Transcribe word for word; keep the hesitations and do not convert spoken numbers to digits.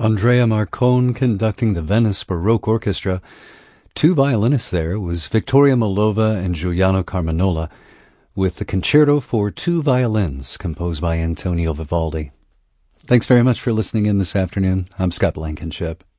Andrea Marcon conducting the Venice Baroque Orchestra. Two violinists there was Victoria Molova and Giuliano Carminola, with the Concerto for Two Violins, composed by Antonio Vivaldi. Thanks very much for listening in this afternoon. I'm Scott Blankenship.